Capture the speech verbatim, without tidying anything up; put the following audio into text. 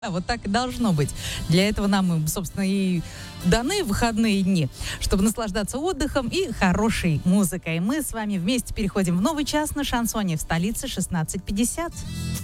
Да, вот так и должно быть. Для этого нам, собственно, и даны выходные дни, чтобы наслаждаться отдыхом и хорошей музыкой. Мы с вами вместе переходим в новый час на шансоне в столице шестнадцать пятьдесят.